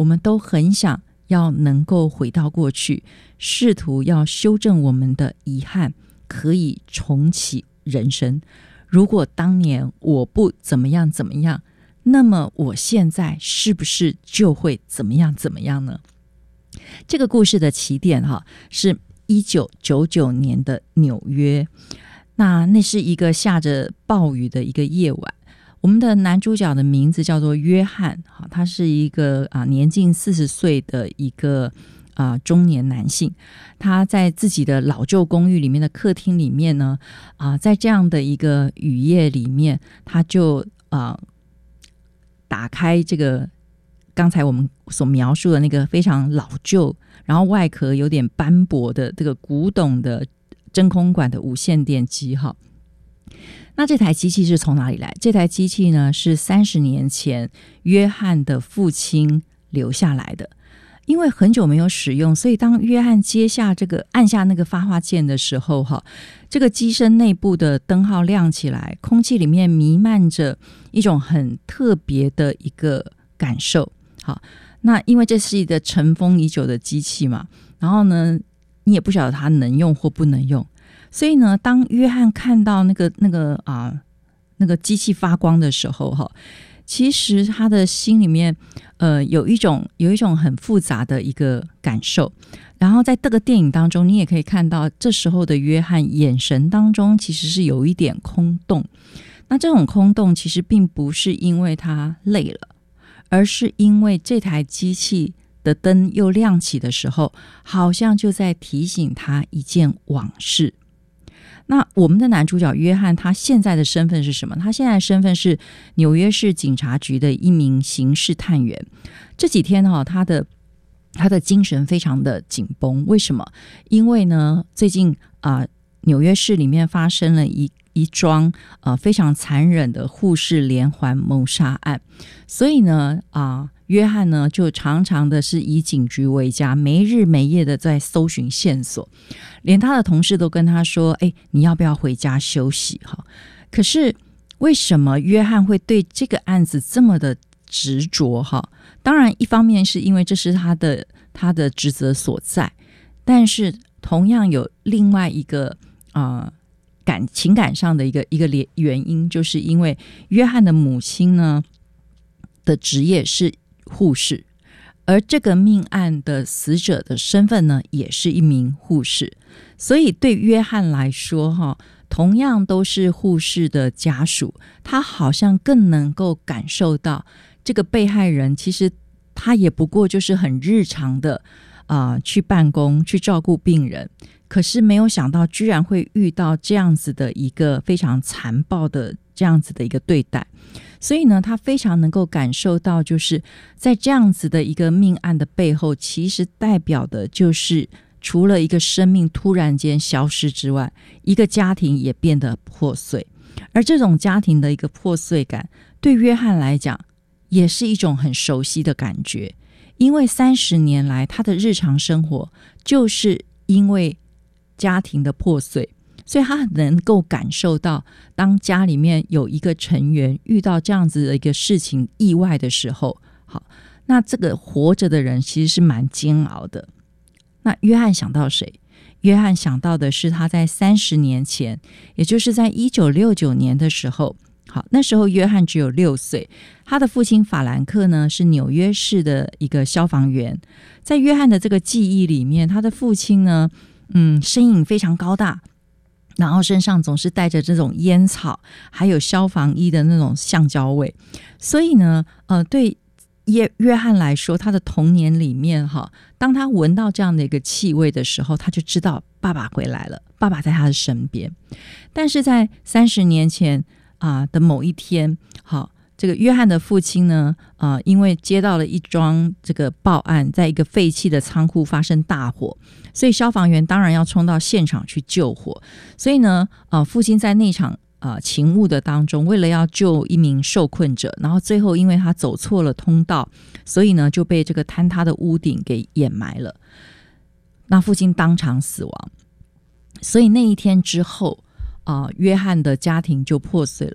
我们都很想要能够回到过去，试图要修正我们的遗憾，可以重启人生。如果当年我不怎么样怎么样，那么我现在是不是就会怎么样怎么样呢？这个故事的起点是1999年的纽约，那是一个下着暴雨的一个夜晚。我们的男主角的名字叫做约翰，他是一个年近40岁的一个中年男性。他在自己的老旧公寓里面的客厅里面呢，在这样的一个雨夜里面，他就打开这个刚才我们所描述的那个非常老旧，然后外壳有点斑驳的这个古董的真空管的无线电机那这台机器是从哪里来？这台机器呢是30年前约翰的父亲留下来的。因为很久没有使用，所以当约翰按下那个发话键的时候这个机身内部的灯号亮起来，空气里面弥漫着一种很特别的一个感受。那因为这是一个尘封已久的机器嘛，然后呢你也不晓得它能用或不能用，所以呢当约翰看到那个机器发光的时候其实他的心里面有一种很复杂的一个感受。然后在这个电影当中你也可以看到这时候的约翰眼神当中其实是有一点空洞。那这种空洞其实并不是因为他累了，而是因为这台机器的灯又亮起的时候，好像就在提醒他一件往事。那我们的男主角约翰他现在的身份是什么？他现在的身份是纽约市警察局的一名刑事探员。这几天他的精神非常的紧绷。为什么？因为呢最近纽约市里面发生了一桩非常残忍的护士连环谋杀案，所以呢约翰呢就常常的是以警局为家，没日没夜的在搜寻线索，连他的同事都跟他说你要不要回家休息可是为什么约翰会对这个案子这么的执着当然一方面是因为这是他的职责所在，但是同样有另外一个情感上的一个原因，就是因为约翰的母亲呢的职业是护士，而这个命案的死者的身份呢也是一名护士，所以对约翰来说同样都是护士的家属，他好像更能够感受到这个被害人其实他也不过就是很日常的去办公去照顾病人，可是没有想到居然会遇到这样子的一个非常残暴的这样子的一个对待。所以呢他非常能够感受到，就是在这样子的一个命案的背后，其实代表的就是除了一个生命突然间消失之外，一个家庭也变得破碎。而这种家庭的一个破碎感对约翰来讲也是一种很熟悉的感觉，因为30年来他的日常生活就是因为家庭的破碎，所以他很能够感受到当家里面有一个成员遇到这样子的一个事情意外的时候，那这个活着的人其实是蛮煎熬的。那约翰想到谁？约翰想到的是他在30年前，也就是在1969年的时候，那时候约翰只有6岁，他的父亲法兰克呢是纽约市的一个消防员。在约翰的这个记忆里面，他的父亲呢身影非常高大，然后身上总是带着这种烟草还有消防衣的那种橡胶味，所以呢对约翰来说，他的童年里面当他闻到这样的一个气味的时候，他就知道爸爸回来了，爸爸在他的身边。但是在30年前的某一天，这个约翰的父亲呢因为接到了一桩这个报案，在一个废弃的仓库发生大火，所以消防员当然要冲到现场去救火。所以呢父亲在那场勤务的当中，为了要救一名受困者，然后最后因为他走错了通道，所以呢就被这个坍塌的屋顶给掩埋了，那父亲当场死亡。所以那一天之后约翰的家庭就破碎了。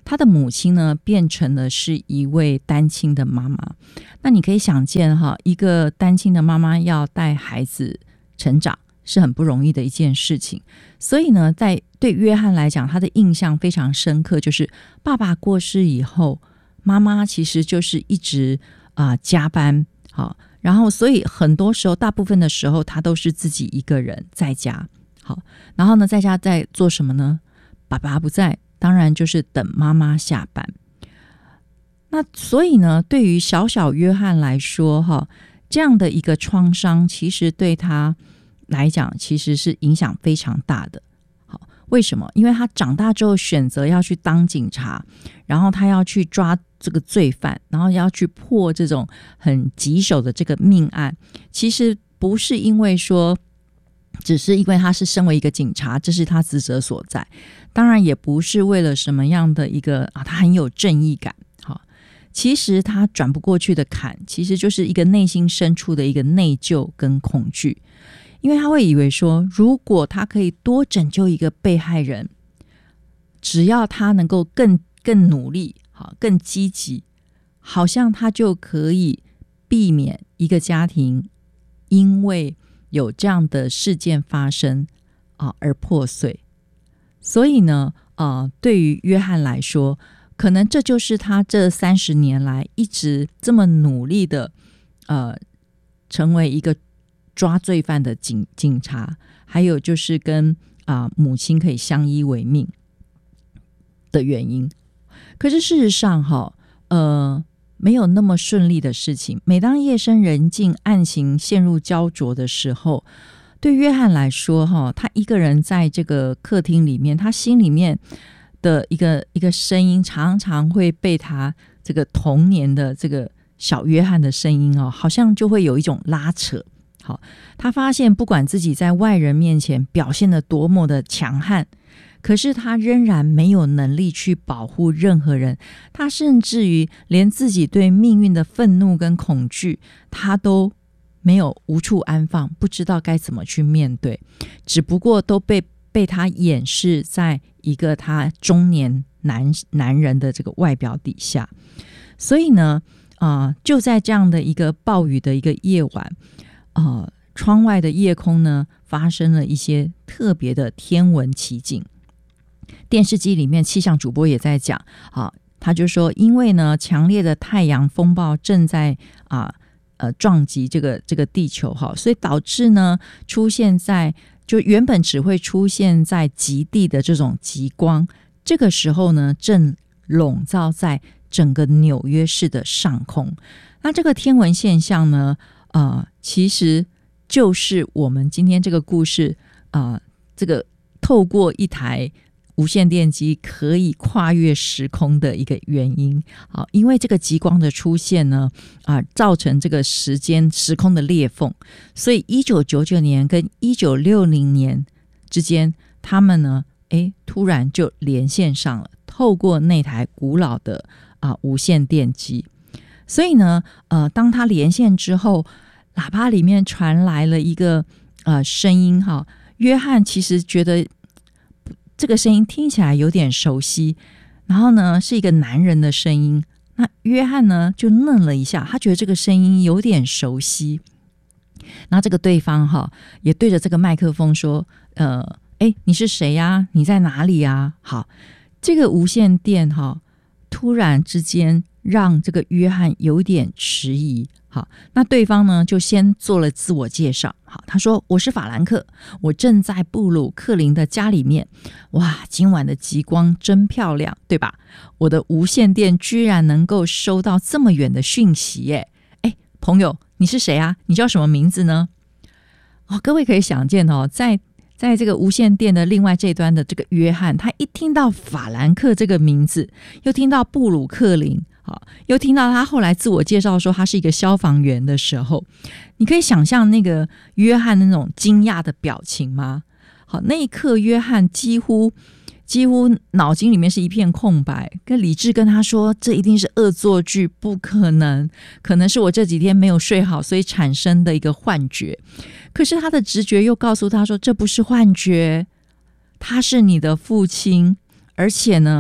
他的母亲呢变成了是一位单亲的妈妈。那你可以想见哈，一个单亲的妈妈要带孩子成长是很不容易的一件事情。所以呢，对约翰来讲，他的印象非常深刻，就是爸爸过世以后，妈妈其实就是一直加班，好，然后所以很多时候，大部分的时候，他都是自己一个人在家，好，然后呢，在家在做什么呢？爸爸不在，当然就是等妈妈下班。那所以呢，对于小小约翰来说，哈，这样的一个创伤，其实对他来讲，其实是影响非常大的。好，为什么？因为他长大之后选择要去当警察，然后他要去抓这个罪犯，然后要去破这种很棘手的这个命案，其实不是因为说只是因为他是身为一个警察，这是他职责所在，当然也不是为了什么样的一个他很有正义感。好，其实他转不过去的坎，其实就是一个内心深处的一个内疚跟恐惧。因为他会以为说，如果他可以多拯救一个被害人，只要他能够更努力，好，更积极，好像他就可以避免一个家庭因为有这样的事件发生而破碎。所以呢，对于约翰来说，可能这就是他这30年来一直这么努力的成为一个抓罪犯的警察，还有就是跟母亲可以相依为命的原因。可是事实上没有那么顺利的事情。每当夜深人静，案情陷入焦灼的时候，对约翰来说他一个人在这个客厅里面，他心里面的一个声音常常会被他这个童年的这个小约翰的声音好像就会有一种拉扯。好，他发现不管自己在外人面前表现得多么的强悍，可是他仍然没有能力去保护任何人，他甚至于连自己对命运的愤怒跟恐惧，他都没有无处安放，不知道该怎么去面对，只不过都被他掩饰在一个他中年男人的这个外表底下。所以呢就在这样的一个暴雨的一个夜晚，窗外的夜空呢发生了一些特别的天文奇景。电视机里面气象主播也在讲，他就说，因为呢强烈的太阳风暴正在撞击这个地球，所以导致呢出现在就原本只会出现在极地的这种极光，这个时候呢正笼罩在整个纽约市的上空。那这个天文现象呢其实就是我们今天这个故事这个透过一台无线电机可以跨越时空的一个原因。好，因为这个极光的出现呢造成这个时空的裂缝，所以1999年跟1960年之间，他们呢突然就连线上了，透过那台古老的无线电机。所以呢当他连线之后，喇叭里面传来了一个声音约翰其实觉得这个声音听起来有点熟悉，然后呢是一个男人的声音。那约翰呢就愣了一下，他觉得这个声音有点熟悉。那这个对方也对着这个麦克风说你是谁呀？你在哪里呀？好，这个无线电突然之间让这个约翰有点迟疑。好，那对方呢就先做了自我介绍。好，他说，我是法兰克，我正在布鲁克林的家里面。哇，今晚的极光真漂亮，对吧？我的无线电居然能够收到这么远的讯息耶。朋友，你是谁啊？你叫什么名字呢？各位可以想见在这个无线电的另外这端的这个约翰，他一听到法兰克这个名字，又听到布鲁克林，又听到他后来自我介绍说他是一个消防员的时候，你可以想象那个约翰那种惊讶的表情吗？好，那一刻约翰几乎脑筋里面是一片空白，跟理智跟他说，这一定是恶作剧，不可能，可能是我这几天没有睡好所以产生的一个幻觉。可是他的直觉又告诉他说，这不是幻觉，他是你的父亲，而且呢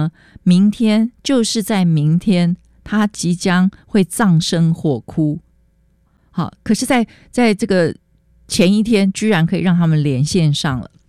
明天就是在明天，他即将会葬身火窟。好，可是在这个前一天，居然可以让他们连线上了。